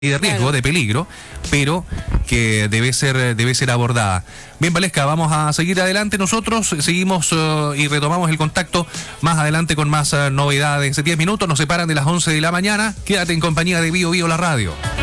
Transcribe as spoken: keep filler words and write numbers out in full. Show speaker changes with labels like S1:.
S1: de riesgo, claro, de peligro, pero que debe ser debe ser abordada. Bien, Valesca, vamos a seguir adelante nosotros, seguimos uh, y retomamos el contacto más adelante con más uh, novedades. diez minutos nos separan de las once de la mañana. Quédate en compañía de Bio Bio la radio.